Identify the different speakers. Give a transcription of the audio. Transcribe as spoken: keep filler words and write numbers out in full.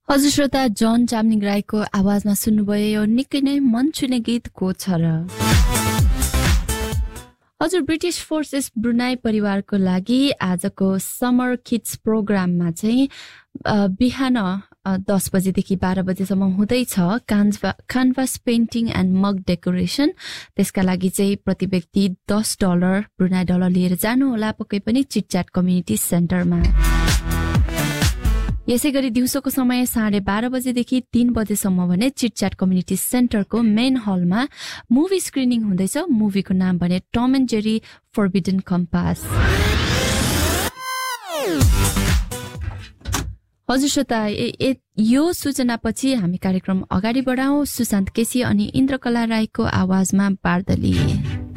Speaker 1: हजुर श्रोता, जन चामलिङ राईको आवाजमा सुन्नुभयो यो निकै नै मन छुने गीत को छ र। हजुर, ब्रिटिश फोर्सेस ब्रुनाई परिवारको लागि आजको समर किड्स प्रोग्राममा चाहिँ बिहान दस बजेदेखि बाह्र बजेसम्म हुँदैछ कान्भा कानभास पेन्टिङ एन्ड मग डेकोरेसन। त्यसका लागि चाहिँ प्रति व्यक्ति दस डलर ब्रुनाई डलर लिएर जानुहोला पक्कै पनि चिटच्याट कम्युनिटी सेन्टरमा। यसै गरी दिउँसोको समय साढे बाह्र बजेदेखि तीन बजेसम्म भने चिटच्याट कम्युनिटी सेन्टरको मेन हलमा मुभी स्क्रिनिङ हुँदैछ। मुभीको नाम भने Tom and Jerry forbidden compass. हजुर श्रोता, यो सूचनापछि हामी कार्यक्रम अगाडि बढाउँ। सुशान्त केसी अनि इन्द्रकला राईको आवाजमा बार्दली।